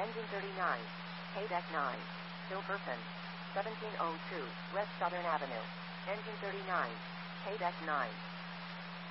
Engine 39. K-Deck 9. Hilkerson. 1702 West Southern Avenue. Engine 39. K-Deck 9.